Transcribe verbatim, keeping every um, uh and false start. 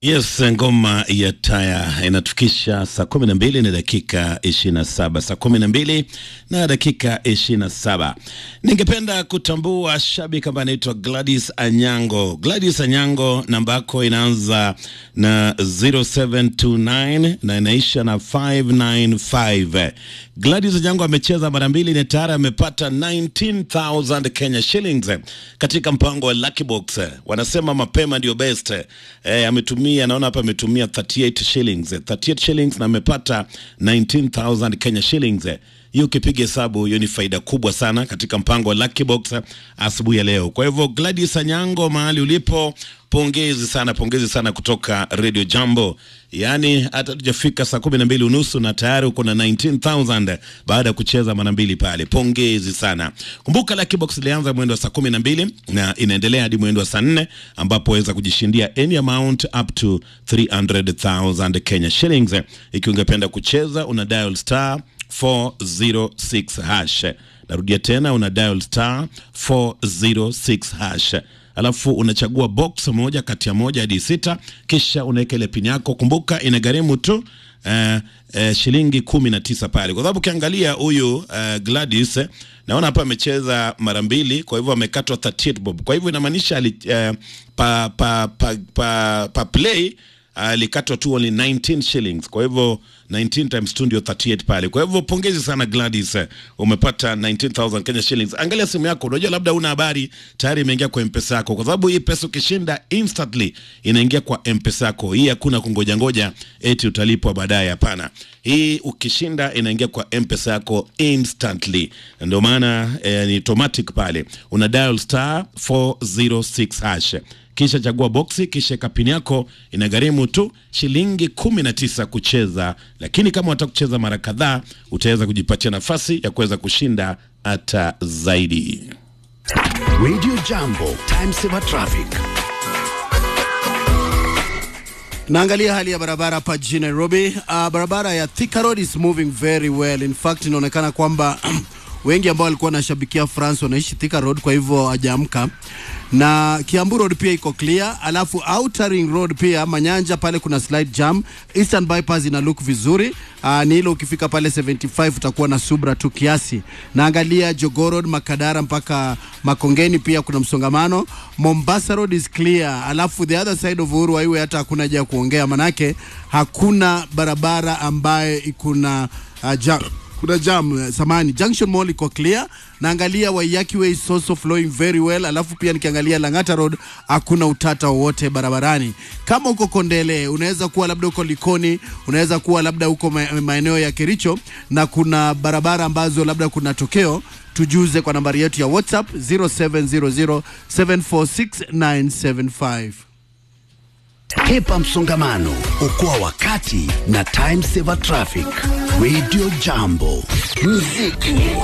Yes, ngoma ya Taya inatufikisha saa kumi na mbili na dakika ishirini na saba. Saa kumi na mbili na dakika ishirini na saba. Ningependa kutambua shabiki ambaye anaitwa Gladys Anyango. Gladys Anyango, namba yako inaanza na zero seven two nine na inaisha na five nine five. Gladys Anyango amecheza mara mbili na tayari amepata nineteen thousand Kenya shillings katika mpango wa Lucky Box. Wanasema mapema ndio best. Eh, ametumia naona hapa ametumia thirty-eight shillings. thirty-eight shillings na amepata nineteen thousand Kenya shillings. Hiyo kipiga hesabu, hiyo ni faida kubwa sana katika mpango wa Lucky Box asubuhi ya leo. Kwa hivyo Gladys Anyango, mahali ulipo, pongezi sana, pongezi sana kutoka Radio Jambo. Yani hata tujafika saa kumi na mbili unusu na tayari uko na nineteen thousand baada ya kucheza mara mbili pale. Pongezi sana. Kumbuka Lucky Box ilianza mwendo wa saa kumi na mbili na inaendelea hadi mwendo wa saa nne ambapo waweza kujishindia any amount up to three hundred thousand Kenya shillings. Ikiwa ungependa kucheza una dial star four zero six hash. Narudia tena, una dial star four zero six hash. Alafu unachagua box moja kati ya moja hadi sita, kisha unaweka ile pin yako. Kumbuka inagharimu tu uh, uh, shilingi kumi na tisa pale. Kwa sababu ukiangalia huyu uh, Gladys eh, naona hapa amecheza mara mbili, kwa hivyo amekatwa thirty-eight bob. Kwa hivyo inamaanisha uh, pa pa pa pa, pa play alikatwa uh, tu only nineteen shillings. Kwa hivyo nineteen times two ndio thirty-eight pale. Kwa hivyo pongezi sana Gladys, uh, umepata nineteen thousand Kenya shillings. Angalia simu yako, unajua labda una habari tayari imeingia kwa M-Pesa yako, kwa sababu hii pesa ukishinda instantly inaingia kwa M-Pesa yako. Hii hakuna kungoja ngoja eti utalipwa baadaye, hapana. Hii ukishinda inaingia kwa M-Pesa yako instantly. Ndio maana eh, ni automatic pale. Una dial star four zero six hash. Kisha chagua boxi, kisha kapini yako, inagharimu tu shilingi kumi na tisa kucheza. Lakini kama unataka kucheza mara kadhaa, utaweza kujipatia nafasi ya kuweza kushinda hata zaidi. Radio Jambo, time saver traffic. Naangalia hali ya barabara hapa jijini Nairobi. Uh, barabara ya Thika Road is moving very well. In fact, inaonekana kwamba wengi ambao walikuwa wanashabikia France wanaishi Thika Road, kwa hivyo hajaamka. Na Kiambu Road pia iko clear. Alafu Outer Ring Road pia Manyanja pale kuna slight jam. Eastern Bypass ina look vizuri. Uh, ni hilo ukifika pale seventy-five utakuwa na subra tu kiasi. Naangalia Jogoo Road, Makadara mpaka Makongeni pia kuna msongamano. Mombasa Road is clear. Alafu the other side of Uhuru Highway hata hakuna haja ya kuongea, manake hakuna barabara ambaye ikuna uh, jam. Kuna jam, samani. Junction Mall iko clear. Naangalia Waiyaki Way is also flowing very well. Alafu pia nikiangalia Langata Road hakuna utata wote barabarani. Kama uko Kondele, unaweza kuwa labda uko Likoni, unaweza kuwa labda uko maeneo ya Kericho na kuna barabara ambazo labda kuna tokeo, tujuze kwa nambari yetu ya WhatsApp zero seven zero zero seven four six nine seven five. Kepa msongamano, okoa wakati na time saver traffic. Radio Jambo, muziki